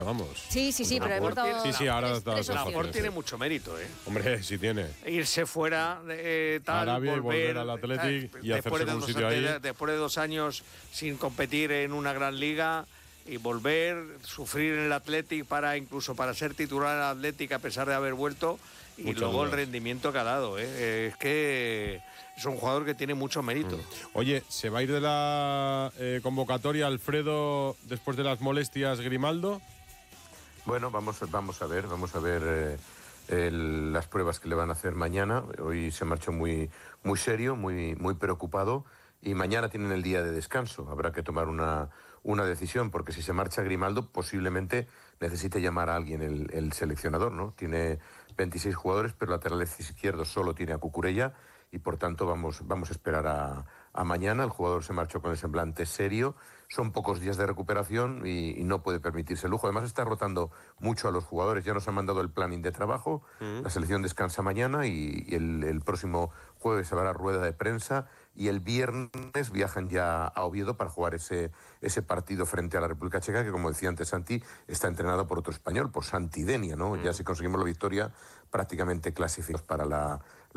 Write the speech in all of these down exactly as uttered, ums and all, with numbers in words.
Vamos. Sí, sí, sí, pero hemos dado. Sí, sí, ahora tres, tres está. Laporte tiene mucho mérito, ¿eh? Hombre, sí tiene. Irse fuera de eh, tal, Arabia volver, y volver al Athletic tal, y hacerse de un dos, sitio ahí. de, después de dos años sin competir en una gran liga y volver, sufrir en el Athletic para incluso para ser titular en el Athletic a pesar de haber vuelto y Muchas luego dudas. el rendimiento que ha dado, ¿eh? Es que es un jugador que tiene mucho mérito. Mm. Oye, ¿se va a ir de la eh, convocatoria Alfredo después de las molestias Grimaldo? Bueno, vamos, vamos a ver, vamos a ver eh, el, las pruebas que le van a hacer mañana. Hoy se marchó muy, muy serio, muy, muy preocupado y mañana tienen el día de descanso. Habrá que tomar una, una decisión porque si se marcha Grimaldo posiblemente necesite llamar a alguien el, el seleccionador, ¿no? Tiene veintiséis jugadores, pero lateral izquierdo solo tiene a Cucurella y por tanto vamos, vamos a esperar a, a mañana. El jugador se marchó con el semblante serio. Son pocos días de recuperación y, y no puede permitirse el lujo. Además está rotando mucho a los jugadores. Ya nos han mandado el planning de trabajo. Mm. La selección descansa mañana y, y el, el próximo jueves habrá rueda de prensa y el viernes viajan ya a Oviedo para jugar ese, ese partido frente a la República Checa que, como decía antes Santi, está entrenado por otro español, por Santi Denia, ¿no? Mm. Ya si conseguimos la victoria prácticamente clasificados para la,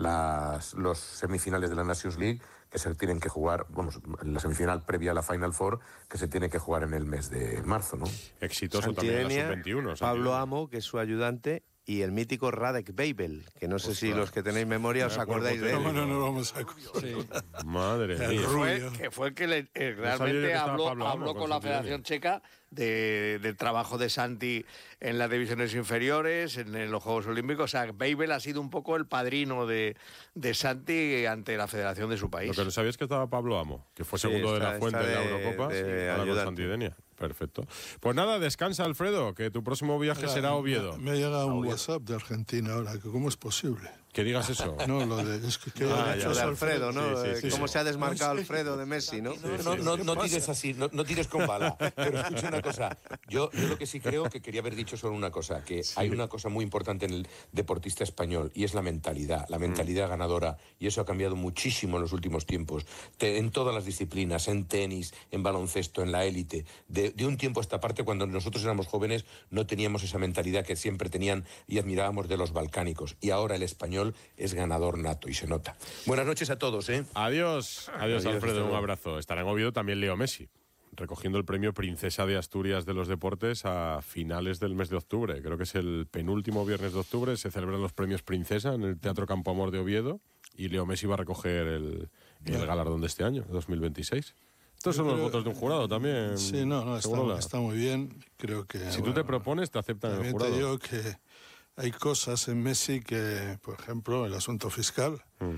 las, los semifinales de la Nations League que se tienen que jugar, vamos, la semifinal previa a la Final Four que se tiene que jugar en el mes de marzo, ¿no? Exitoso también en la sub veintiuno. Pablo Amo, que es su ayudante, y el mítico Radek Babel, que no sé Ostras. si los que tenéis memoria os acordáis de él. No, no, no vamos a sí. Madre mía. Que fue, que fue el que le, eh, realmente no habló, habló Amo, con, con la Federación Checa de, del trabajo de Santi en las divisiones inferiores, en, en los Juegos Olímpicos. O sea, Babel ha sido un poco el padrino de, de Santi ante la federación de su país. Lo que no sabía es que estaba Pablo Amo, que fue sí, segundo está, de la Fuente de, de la Eurocopa, de, de ahora con Santi Denia. Perfecto. Pues nada, descansa, Alfredo, que tu próximo viaje Mira, será a Oviedo. Me, me llega un WhatsApp de Argentina ahora, que ¿cómo es posible? Que digas eso. No, lo de, es que, que ah, ya, de Alfredo, ¿no? Sí, sí, sí, ¿Cómo sí. se ha desmarcado Alfredo de Messi, no? No, no, no, no, no tires así, no, no tires con bala. Pero escucha una cosa. Yo, yo lo que sí creo que quería haber dicho solo una cosa, que sí. hay una cosa muy importante en el deportista español y es la mentalidad, la mentalidad mm. ganadora. Y eso ha cambiado muchísimo en los últimos tiempos. Te, en todas las disciplinas, en tenis, en baloncesto, en la élite. De, de un tiempo a esta parte, cuando nosotros éramos jóvenes, no teníamos esa mentalidad que siempre tenían y admirábamos de los balcánicos. Y ahora el español es ganador nato y se nota. Buenas noches a todos, ¿eh? Adiós, adiós, adiós Alfredo, un abrazo. Estará en Oviedo también Leo Messi, recogiendo el premio Princesa de Asturias de los Deportes a finales del mes de octubre. Creo que es el penúltimo viernes de octubre, se celebran los premios Princesa en el Teatro Campo Amor de Oviedo y Leo Messi va a recoger el, el galardón de este año, dos mil veintiséis. Estos son los votos de un jurado también. Sí, no, no, está, está muy bien. Creo que. Si bueno, tú te propones, te aceptan en el jurado. Te digo que hay cosas en Messi que, por ejemplo, el asunto fiscal. Mm.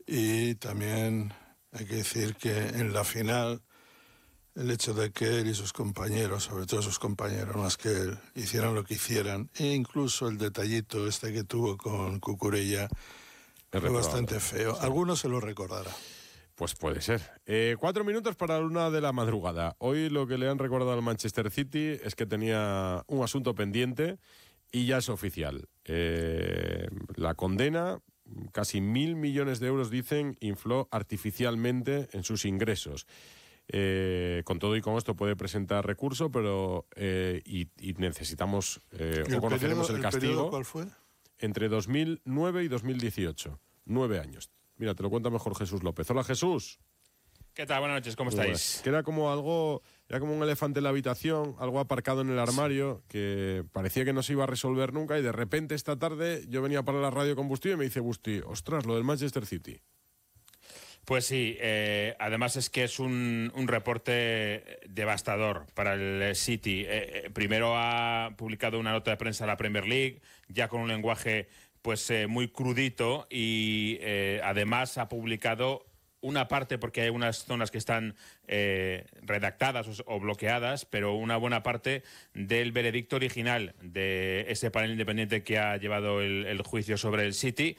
Y también hay que decir que en la final, el hecho de que él y sus compañeros, sobre todo sus compañeros más que él, hicieran lo que hicieran, e incluso el detallito este que tuvo con Cucurella, es fue bastante feo. Sí. Algunos se lo recordará. Pues puede ser. Eh, cuatro minutos para la una de la madrugada. Hoy lo que le han recordado al Manchester City es que tenía un asunto pendiente y ya es oficial. Eh, la condena, casi mil millones de euros, dicen, infló artificialmente en sus ingresos. Eh, con todo y con esto puede presentar recurso, pero eh, y, y necesitamos, eh, o conoceremos el, el castigo. ¿Cuál fue? Entre dos mil nueve y dos mil dieciocho. Nueve años. Mira, te lo cuenta mejor Jesús López. Hola, Jesús. ¿Qué tal? Buenas noches, ¿cómo estáis? Que era como algo, era como un elefante en la habitación, algo aparcado en el armario, sí. que parecía que no se iba a resolver nunca y de repente esta tarde yo venía para la radio con Busti y me dice Busti, ostras, lo del Manchester City. Pues sí, eh, además es que es un, un reporte devastador para el City. Eh, eh, primero ha publicado una nota de prensa la Premier League, ya con un lenguaje pues eh, muy crudito y eh, además ha publicado una parte, porque hay unas zonas que están eh, redactadas o, o bloqueadas, pero una buena parte del veredicto original de ese panel independiente que ha llevado el, el juicio sobre el City.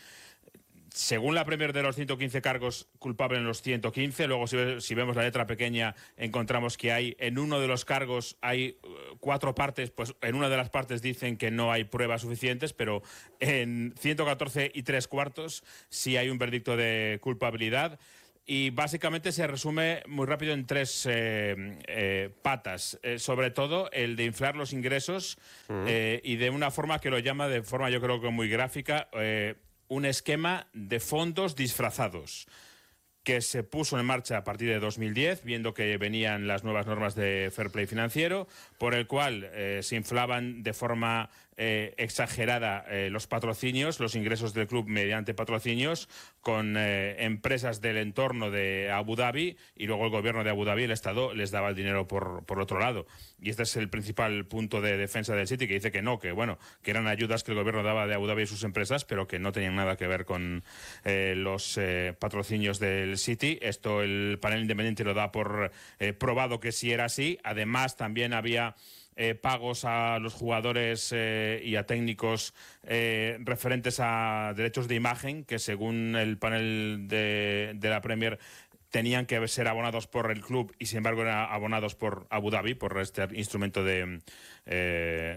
Según la Premier, de los ciento quince cargos, culpable en los ciento quince. Luego, si, si vemos la letra pequeña, encontramos que hay en uno de los cargos hay uh, cuatro partes. Pues en una de las partes dicen que no hay pruebas suficientes, pero en ciento catorce y tres cuartos sí hay un veredicto de culpabilidad. y básicamente se resume muy rápido en tres eh, eh, patas. Eh, sobre todo el de inflar los ingresos uh-huh. eh, y de una forma que lo llama de forma yo creo que muy gráfica, eh, un esquema de fondos disfrazados que se puso en marcha a partir de dos mil diez, viendo que venían las nuevas normas de fair play financiero, por el cual eh, se inflaban de forma eh, exagerada eh, los patrocinios, los ingresos del club mediante patrocinios, con eh, empresas del entorno de Abu Dhabi, y luego el gobierno de Abu Dhabi, el Estado, les daba el dinero por, por otro lado. Y este es el principal punto de defensa del City, que dice que no, que bueno, que eran ayudas que el gobierno daba de Abu Dhabi y sus empresas, pero que no tenían nada que ver con eh, los eh, patrocinios del City. Esto el panel independiente lo da por eh, probado que sí era así. Además, también había eh, pagos a los jugadores eh, y a técnicos eh, referentes a derechos de imagen, que según el panel de, de la Premier tenían que ser abonados por el club y sin embargo eran abonados por Abu Dhabi, por este instrumento de, eh,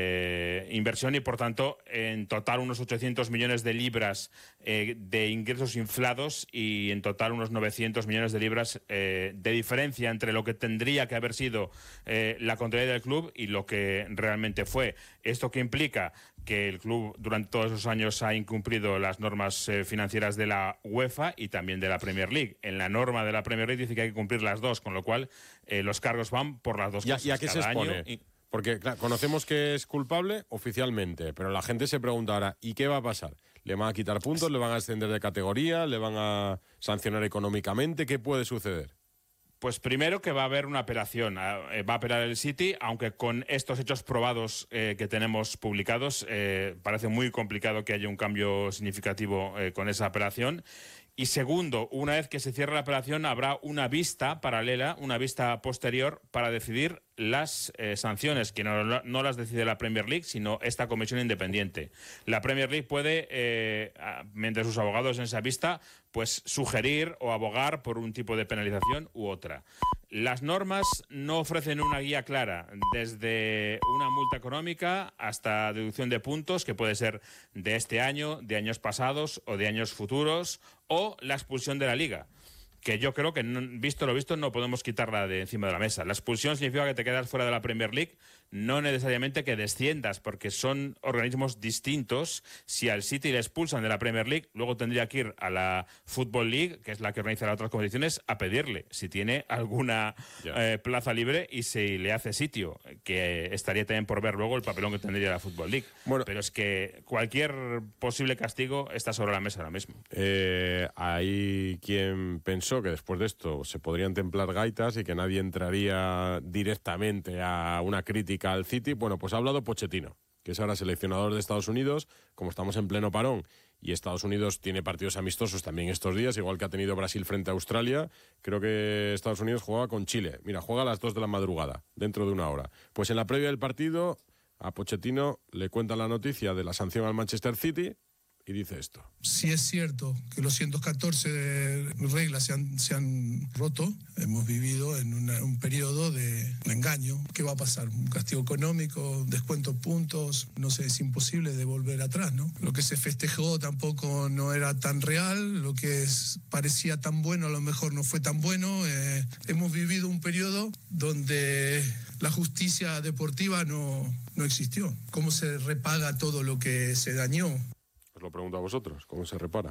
de inversión, y por tanto en total unos ochocientos millones de libras eh, de ingresos inflados y en total unos novecientos millones de libras eh, de diferencia entre lo que tendría que haber sido eh, la contabilidad del club y lo que realmente fue. ¿Esto qué implica? Que el club durante todos esos años ha incumplido las normas eh, financieras de la UEFA y también de la Premier League. En la norma de la Premier League dice que hay que cumplir las dos, con lo cual eh, los cargos van por las dos ¿Y a, cosas. ¿Y a qué cada se expone? Año y... Porque claro, conocemos que es culpable oficialmente, pero la gente se pregunta ahora, ¿y qué va a pasar? ¿Le van a quitar puntos? ¿Le van a ascender de categoría? ¿Le van a sancionar económicamente? ¿Qué puede suceder? Pues primero que va a haber una apelación, eh, va a apelar el City, aunque con estos hechos probados eh, que tenemos publicados eh, parece muy complicado que haya un cambio significativo eh, con esa apelación. Y segundo, una vez que se cierre la apelación habrá una vista paralela, una vista posterior para decidir las eh, sanciones, que no, no las decide la Premier League, sino esta comisión independiente. La Premier League puede, eh, mediante sus abogados en esa vista, pues sugerir o abogar por un tipo de penalización u otra. Las normas no ofrecen una guía clara, desde una multa económica hasta deducción de puntos, que puede ser de este año, de años pasados o de años futuros, o la expulsión de la Liga, que yo creo que, visto lo visto, no podemos quitarla de encima de la mesa. La expulsión significa que te quedas fuera de la Premier League, no necesariamente que desciendas, porque son organismos distintos. Si al City le expulsan de la Premier League, luego tendría que ir a la Football League, que es la que organiza las otras competiciones, a pedirle si tiene alguna eh, plaza libre y si le hace sitio, que estaría también por ver luego el papelón que tendría la Football League. Bueno, pero es que cualquier posible castigo está sobre la mesa ahora mismo. Eh, hay quien pensó que después de esto se podrían templar gaitas y que nadie entraría directamente a una crítica al City. Bueno, pues ha hablado Pochettino, que es ahora seleccionador de Estados Unidos. Como estamos en pleno parón y Estados Unidos tiene partidos amistosos también estos días, igual que ha tenido Brasil frente a Australia, creo que Estados Unidos juega con Chile. Mira, juega a las dos de la madrugada, dentro de una hora. Pues en la previa del partido, a Pochettino le cuentan la noticia de la sanción al Manchester City y dice esto. Si es cierto que los ciento catorce reglas se han, se han roto, hemos vivido en una, un periodo de, de engaño. ¿Qué va a pasar? ¿Un castigo económico? ¿Descuento puntos? No sé, es imposible de volver atrás, ¿no? Lo que se festejó tampoco no era tan real, lo que es, parecía tan bueno a lo mejor no fue tan bueno. Eh, hemos vivido un periodo donde la justicia deportiva no, no existió. ¿Cómo se repaga todo lo que se dañó? Os lo pregunto a vosotros, ¿cómo se repara?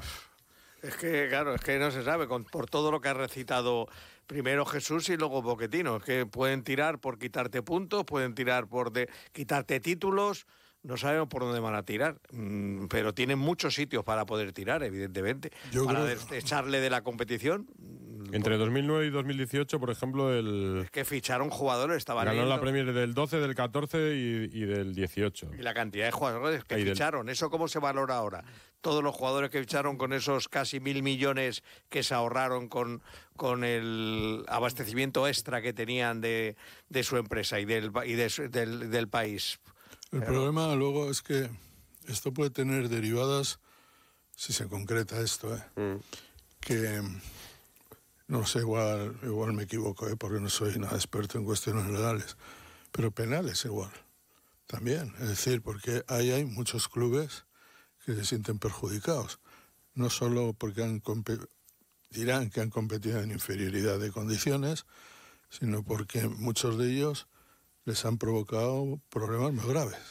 Es que, claro, es que no se sabe, con, por todo lo que ha recitado primero Jesús y luego Pochettino. Es que pueden tirar por quitarte puntos, pueden tirar por de, quitarte títulos, no sabemos por dónde van a tirar, mm, pero tienen muchos sitios para poder tirar, evidentemente, Yo para creo... de, echarle de la competición. Entre dos mil nueve y dos mil dieciocho, por ejemplo, el... Es que ficharon jugadores, estaban ganó leyendo. la Premier del doce, del catorce y, y del dieciocho. Y la cantidad de jugadores que Ahí ficharon, del... ¿eso cómo se valora ahora? Todos los jugadores que ficharon con esos casi mil millones que se ahorraron con, con el abastecimiento extra que tenían de, de su empresa y del, y de su, del, del país. El Pero... problema luego es que esto puede tener derivadas, si se concreta esto, ¿eh? Mm. que... No sé, igual, igual me equivoco, ¿eh? porque no soy nada experto en cuestiones legales, pero penales igual, también. Es decir, porque ahí hay muchos clubes que se sienten perjudicados, no solo porque han dirán que han competido en inferioridad de condiciones, sino porque muchos de ellos les han provocado problemas muy graves.